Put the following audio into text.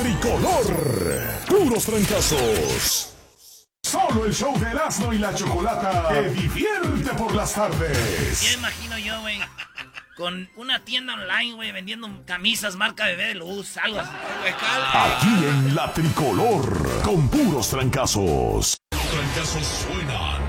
tricolor. Puros trancazos. Solo el show de Erasmo y la Chocolata te divierte por las tardes. Ya imagino yo, güey, con una tienda online, güey, vendiendo camisas marca Bebé de Luz, algo así. Aquí en la tricolor, con puros trancazos. Los trancazos suenan